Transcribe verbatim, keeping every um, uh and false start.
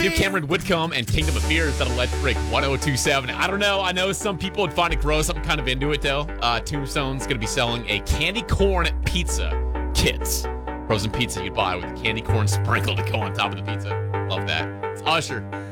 New Cameron Whitcomb and Kingdom of Fears at Electric one oh two seven. I don't know. I know some people would find it gross. I'm kind of into it, though. Uh, Tombstone's going to be selling a candy corn pizza kit. Frozen pizza you'd buy with a candy corn sprinkle to go on top of the pizza. Love that. It's Usher.